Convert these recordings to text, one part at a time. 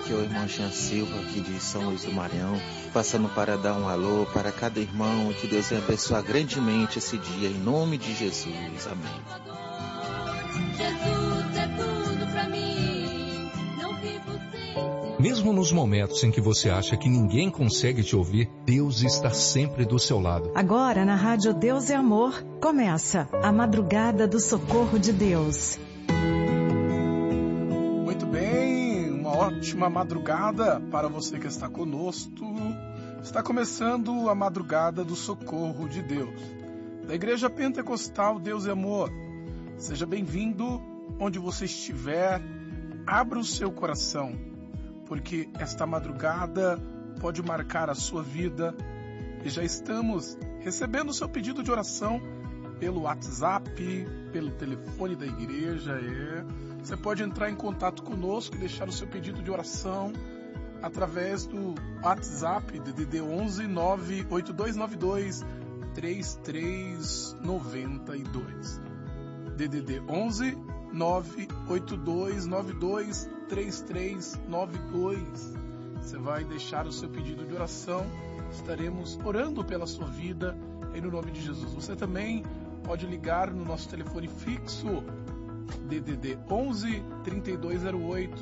aqui é o irmão Jean Silva, aqui de São Luís do Maranhão, passando para dar um alô para cada irmão, que Deus venha abençoar grandemente esse dia, em nome de Jesus, amém. Jesus é tudo pra mim, não vivo sem. Mesmo nos momentos em que você acha que ninguém consegue te ouvir, Deus está sempre do seu lado. Agora na Rádio Deus é Amor, começa a Madrugada do Socorro de Deus. Muito bem, uma ótima madrugada para você que está conosco. Está começando a Madrugada do Socorro de Deus, da Igreja Pentecostal Deus é Amor. Seja bem-vindo onde você estiver, abra o seu coração, porque esta madrugada pode marcar a sua vida e já estamos recebendo o seu pedido de oração pelo WhatsApp, pelo telefone da igreja. Você pode entrar em contato conosco e deixar o seu pedido de oração através do WhatsApp DDD 11 98292 3392. DDD 11 98292 3392. Você vai deixar o seu pedido de oração. Estaremos orando pela sua vida em nome de Jesus. Você também pode ligar no nosso telefone fixo DDD 11 3208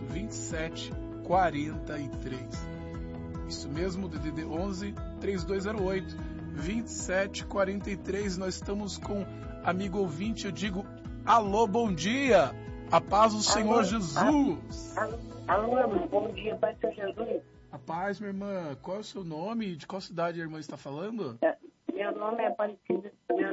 2743. Isso mesmo, DDD 11 3208 2743. Nós estamos com amigo ouvinte. Eu digo alô, bom dia, a paz do Senhor Jesus. Alô, irmão, bom dia, paz do Senhor Jesus. A paz, minha irmã. Qual é o seu nome? De qual cidade a irmã está falando? Meu nome é Aparecida.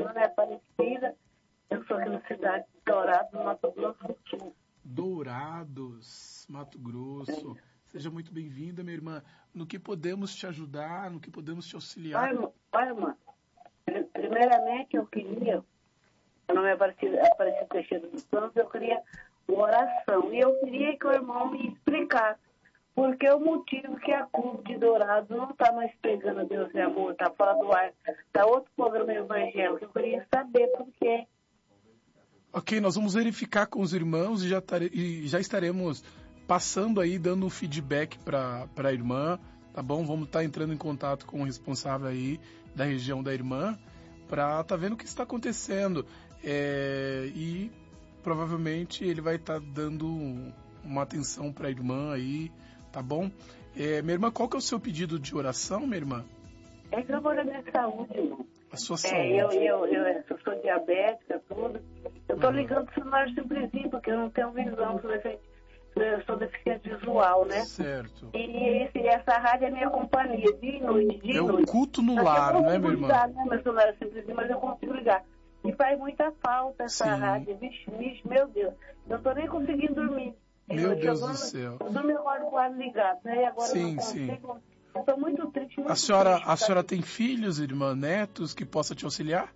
Eu sou aqui na cidade de Dourados, no Mato Grosso do Sul. Dourados, Mato Grosso. Seja muito bem-vinda, minha irmã. No que podemos te ajudar, no que podemos te auxiliar? Olha, irmã, primeiramente eu queria, meu nome é Aparecida Teixeira dos Santos, eu queria uma oração. E eu queria que o irmão me explicasse porque o motivo que a Clube de Dourados não está mais pegando Deus é Amor, está fora do ar, está outro programa evangélico. Eu queria saber por quê. Ok, nós vamos verificar com os irmãos e já estaremos passando aí, dando um feedback para a irmã, tá bom? Vamos estar entrando em contato com o responsável aí da região da irmã para estar vendo o que está acontecendo. E provavelmente ele vai estar dando uma atenção para a irmã aí, tá bom? Minha irmã, qual que é o seu pedido de oração, minha irmã? É que eu vou da minha saúde, irmão. A sua saúde. Eu sou diabética, tudo. Eu tô ligando pro celular simplesinho, porque eu não tenho visão, eu sou deficiente visual, né? Certo. E essa rádio é minha companhia, de noite. É o culto no lar, né, minha irmã? Ligar, né? Meu celular é simplesinho, mas eu consigo ligar. E faz muita falta essa rádio. Vixe, meu Deus. Eu não tô nem conseguindo dormir. Meu Deus do céu. Eu dormi agora com o ar ligado, né? E agora eu não consigo. Eu tô muito triste. A senhora tem filhos, irmã, netos que possa te auxiliar?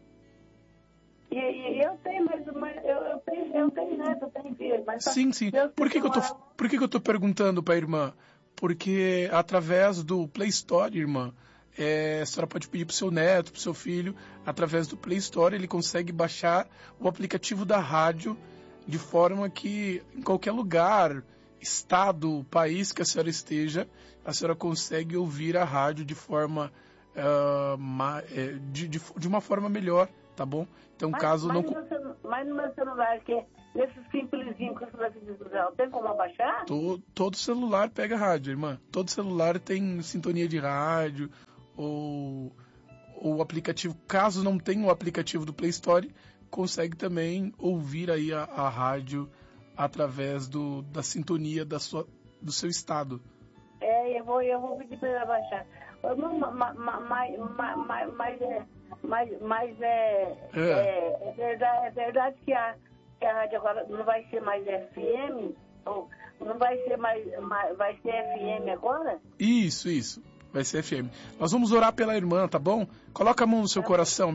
E eu tenho, mas eu tenho neto, eu tenho filho. Mas sim. Por que eu tô perguntando para a irmã? Porque através do Play Store, irmã, a senhora pode pedir para o seu neto, para o seu filho, através do Play Store, ele consegue baixar o aplicativo da rádio, de forma que em qualquer lugar, estado, país que a senhora esteja, a senhora consegue ouvir a rádio de forma de uma forma melhor, tá bom? Então, caso não... Mas no meu celular, que é nesse simplesinho que você vai tem como abaixar? Todo celular pega rádio, irmã. Todo celular tem sintonia de rádio ou o aplicativo. Caso não tenha o aplicativo do Play Store, consegue também ouvir aí a rádio através da sintonia do seu estado. Eu vou pedir para ele abaixar. Mas é verdade que a rádio agora não vai ser mais FM? Ou não vai ser vai ser FM agora? Isso. Vai ser FM. Nós vamos orar pela irmã, tá bom? Coloca a mão no seu coração.